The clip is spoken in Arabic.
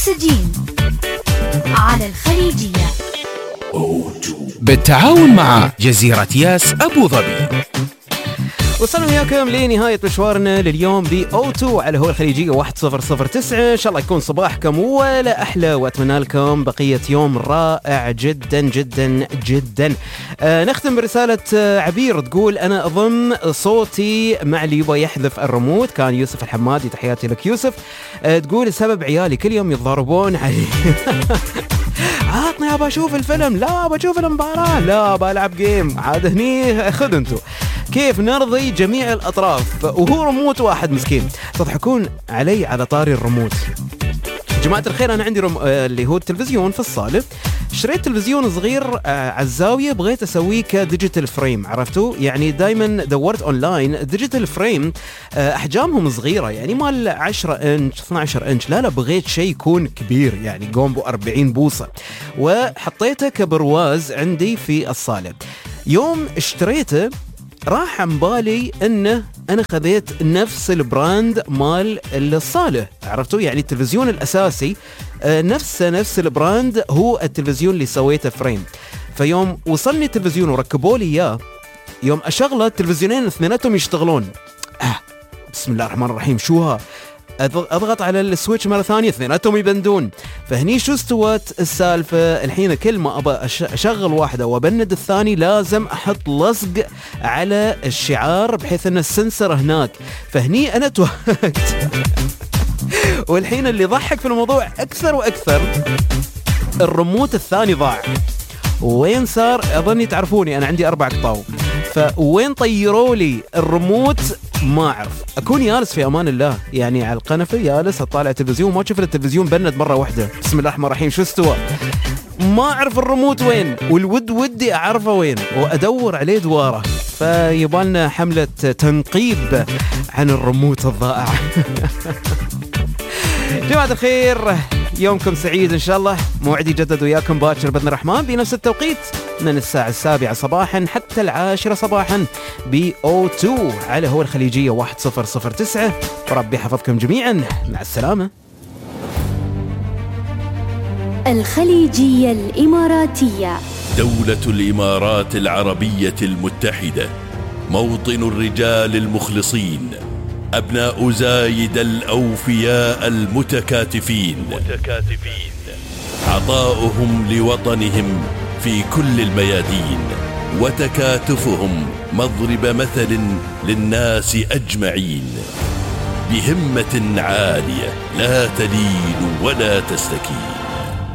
أكسجين على الخليجية بالتعاون مع جزيرة ياس أبو ظبي. وصلنا وياكم لنهاية مشوارنا لليوم بO2 على هو الخليجية 1009. إن شاء الله يكون صباحكم ولا أحلى، وأتمنى لكم بقية يوم رائع جدا جدا جدا. نختم برسالة عبير تقول: أنا أضم صوتي مع اللي يبغى يحذف الريموت. كان يوسف الحمادي، تحياتي لك يوسف. تقول: سبب عيالي كل يوم يتضاربون علي. عطني أبى أشوف الفيلم، لا أبى أشوف المباراة، لا أبى ألعب جيم. عاد هني خذ أنتو. كيف نرضي جميع الأطراف وهو ريموت واحد مسكين؟ تضحكون علي على طاري الريموت. جماعة الخير، أنا عندي اللي هو التلفزيون في الصالة. اشتريت تلفزيون صغير على الزاوية، بغيت أسويه كديجيتال فريم، عرفتوا؟ يعني دايما دورت أونلاين ديجيتال فريم أحجامهم صغيرة، يعني مال 10 إنش 12 إنش، لا بغيت شيء يكون كبير، يعني قوم 40 بوصة، وحطيته كبرواز عندي في الصالة. يوم اشتريته راح عن بالي انه انا خذيت نفس البراند مال الصالة، عرفتوا؟ يعني التلفزيون الاساسي نفس البراند هو التلفزيون اللي سويته فريم. فيوم وصلني التلفزيون وركبوا لي اياه، يوم اشغله التلفزيونين اثنيناتهم يشتغلون. بسم الله الرحمن الرحيم، شوها؟ اضغط على السويتش مرة ثانية اثنيناتهم يبندون. فهني شو استوت السالفة؟ الحين كل ما ابى اشغل واحدة وابند الثاني لازم احط لصق على الشعار بحيث ان السنسر هناك. فهني انا توهقت. والحين اللي ضحك في الموضوع اكثر واكثر، الريموت الثاني ضاع. وين صار؟ اظني تعرفوني انا عندي 4 قطاو، فوين طيروا لي الريموت ما أعرف. أكون جالس في أمان الله يعني على القنفة، جالس أطالع تلفزيون، ما أشوف التلفزيون بند مرة واحدة. بسم الله الرحمن الرحيم، شو استوى؟ ما أعرف الريموت وين، ودي أعرفه وين وأدور عليه دواره. فيبالنا حملة تنقيب عن الريموت الضائع. جماعة الخير، يومكم سعيد إن شاء الله. موعدي يجدد وياكم باكر بإذن الرحمن بنفس التوقيت من الساعة 7 صباحا حتى 10 صباحا بO2 على هو الخليجية 1009. وربي حفظكم جميعا، مع السلامة. الخليجية الإماراتية، دولة الإمارات العربية المتحدة، موطن الرجال المخلصين، أبناء زايد الأوفياء المتكاتفين، عطاؤهم لوطنهم في كل الميادين، وتكاتفهم مضرب مثل للناس أجمعين، بهمة عالية لا تلين ولا تستكين.